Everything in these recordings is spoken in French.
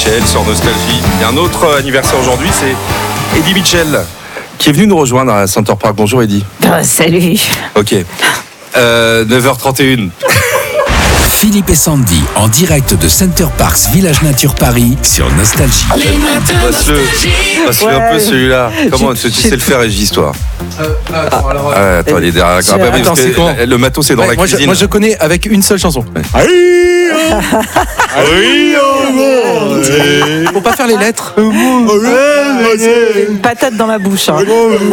Michel sur Nostalgie. Il y a un autre anniversaire aujourd'hui, c'est Eddie Mitchell qui est venu nous rejoindre à Center Park. Bonjour Eddie. Salut. Ok. 9h31. Philippe et Sandy en direct de Center Parcs Village Nature Paris sur Nostalgie. Passe-le un peu celui-là. Comment tu sais le faire, Régis, toi? Attends, il est derrière. Le matos, c'est dans la cuisine. Moi, je connais avec une seule chanson. Faut pas faire les lettres. Une patate dans la bouche. Hein.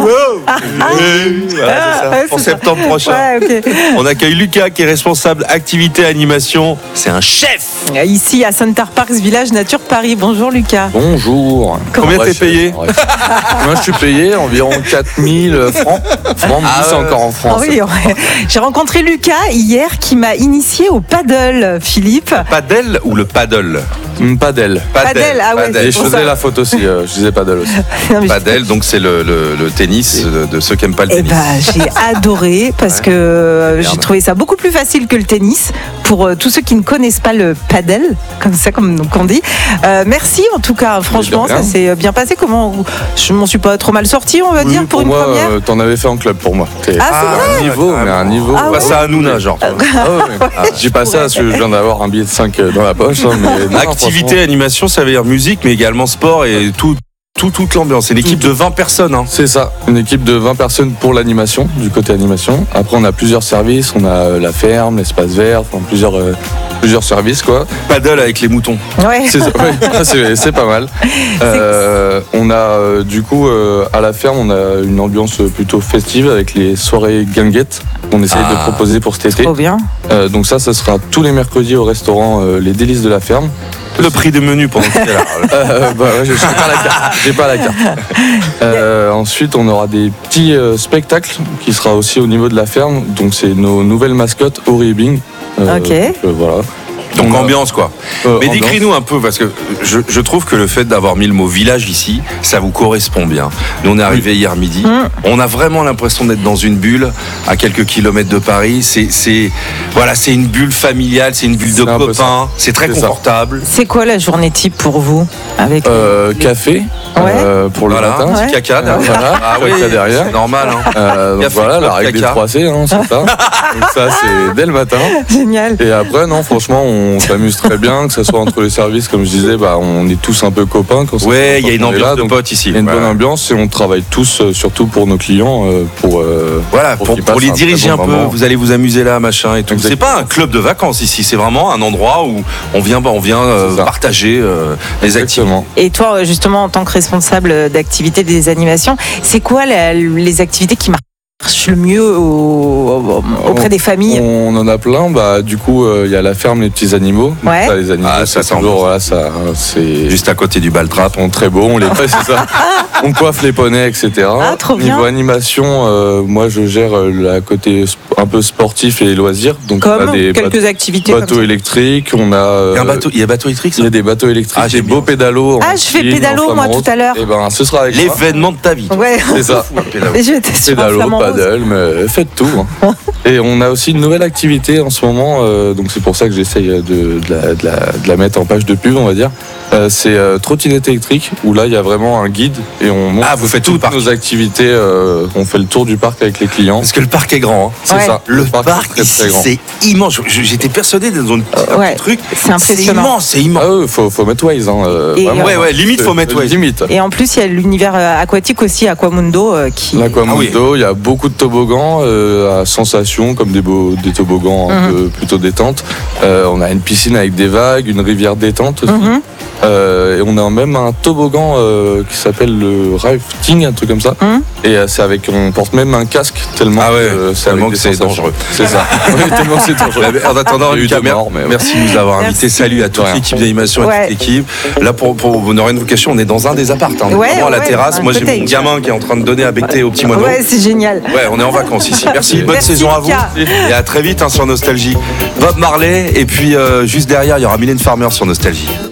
Voilà, c'est ça. Pour septembre prochain. Ouais, okay. On accueille Lucas qui est responsable activité animation. C'est un chef. Ici à Center Parcs Village Nature Paris. Bonjour Lucas. Bonjour. Combien t'es payé? Moi je suis payé environ 4000 francs. C'est encore en France. Ah oui, ouais. J'ai rencontré Lucas hier qui m'a initié au paddle, Philippe. Paddle ou le paddle? Paddle. Paddle, ah ouais. Et je faisais la faute aussi, je disais paddle aussi. Paddle, donc c'est le tennis de ceux qui n'aiment pas le tennis. J'ai adoré parce que j'ai trouvé ça beaucoup plus facile que le tennis pour tous ceux qui ne connaissent pas le paddle, comme on dit. Merci en tout cas, franchement, ça s'est bien passé. Je m'en suis pas trop mal sorti, on va dire, pour une moi, première. T'en avais fait en club pour moi. C'est vrai. Un niveau. Pas ça à Nouna, genre. J'ai pas ça parce que je viens d'avoir un billet de 5 dans la poche. Activité, animation, ça veut dire musique, mais également sport et toute l'ambiance. C'est une équipe de 20 personnes. Hein. C'est ça, une équipe de 20 personnes pour l'animation, du côté animation. Après, on a plusieurs services. On a la ferme, l'espace vert, enfin, plusieurs services, quoi. Paddle avec les moutons. Ouais. C'est pas mal. On a, du coup, à la ferme, on a une ambiance plutôt festive avec les soirées guinguettes qu'on essaye de proposer pour cet été. Trop bien. Donc ça sera tous les mercredis au restaurant Les Délices de la Ferme. Le prix de menu pendant ce cas-là. J'ai pas la carte. Ensuite, on aura des petits spectacles qui sera aussi au niveau de la ferme. Donc, c'est nos nouvelles mascottes, Ori et Bing. Ok. Voilà. Donc ambiance quoi. Mais décris-nous un peu parce que je trouve que le fait d'avoir mis le mot village ici, ça vous correspond bien. Nous on est arrivé hier midi, on a vraiment l'impression d'être dans une bulle à quelques kilomètres de Paris. C'est une bulle familiale, c'est une bulle de copains, c'est très confortable. C'est quoi la journée type pour vous avec café pour le matin, petit caca derrière. Caca derrière. C'est normal. Hein. Donc voilà, la règle des 3C, hein, c'est ça. Donc ça c'est dès le matin. Génial. Et après non, franchement on s'amuse très bien, que ce soit entre les services, comme je disais, on est tous un peu copains. Il y a une ambiance de potes ici. Il y a une bonne ambiance et on travaille tous, surtout pour nos clients, pour les diriger un peu. Vous allez vous amuser là, machin et tout. C'est pas un club de vacances ici, c'est vraiment un endroit où on vient partager les activités. Et toi, justement, en tant que responsable d'activité des animations, c'est quoi les activités qui marchent le mieux auprès des familles? On en a plein. Du coup, il y a la ferme, les petits animaux. Ouais. Ça, les animaux, c'est juste à côté du Baltrap. Ils sont très beaux. On les fait, c'est ça. On coiffe les poneys, etc. Trop bien. Niveau animation, moi, je gère le côté un peu sportif et loisirs. Donc, comme on a des quelques activités. Bateaux électriques. On a. Il y a bateau électrique. Il y a des bateaux électriques. Des beaux pédalos. Je fais pédalo moi tout à l'heure. Et ce sera avec l'événement de ta vie. Ouais. C'est ça. Pédalo, paddle, mais faites tout. Hein. Et on a aussi une nouvelle activité en ce moment, donc c'est pour ça que j'essaye de la mettre en page de pub, on va dire. C'est trottinette électrique, où là il y a vraiment un guide et on montre vous faites toutes nos activités. On fait le tour du parc avec les clients. Parce que le parc est grand. Hein. C'est ça. Le parc ici, c'est immense. J'étais persuadé d'être dans un truc. C'est impressionnant. C'est immense. Faut mettre Waze. Hein, limite faut mettre Waze. Limite. Et en plus il y a l'univers aquatique aussi, Aquamundo, qui. L'Aquamundo, il y a beaucoup de toboggans à sensations, comme des toboggans un peu plutôt détente. On a une piscine avec des vagues, une rivière détente aussi. Et on a même un toboggan qui s'appelle le rafting, un truc comme ça. Et on porte même un casque tellement c'est dangereux. C'est ça. Tellement c'est dangereux. En attendant, merci de nous avoir invités. Salut à toute l'équipe d'animation et toute l'équipe. Là, pour ne rien vous cacher, on est dans un des apparts. Vraiment à la terrasse. Moi, j'ai mon gamin qui est en train de donner à becter au petit moineau. Ouais, c'est génial. Ouais, on est en vacances ici. Merci, bonne saison à vous. Et à très vite sur Nostalgie. Bob Marley. Et puis, juste derrière, il y aura Mylène Farmer sur Nostalgie.